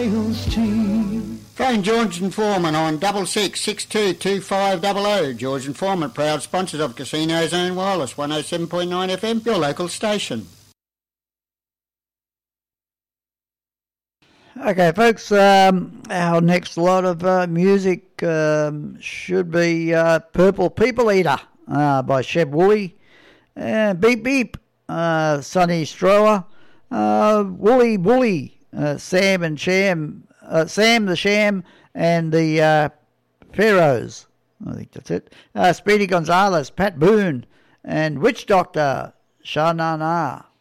sales team. Phone George and Foreman on 66622500. George and Foreman, proud sponsors of Casino Zone Wireless, 107.9 FM, your local station. Okay, folks, our next lot of music should be Purple People Eater by Sheb Woolley, Beep Beep, Sonny Strower, Wooly Wooly, Sam the Sham, and the Pharaohs. I think that's it. Speedy Gonzales, Pat Boone, and Witch Doctor, Sha Na Na.